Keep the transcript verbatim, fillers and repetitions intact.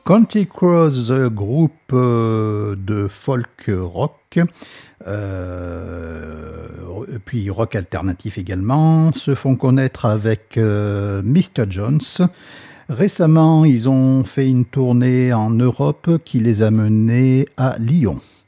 Counting Crows, groupe euh, de folk rock, euh, puis rock alternatif également, se font connaître avec euh, mister Jones. Récemment, ils ont fait une tournée en Europe qui les a menés à Lyon.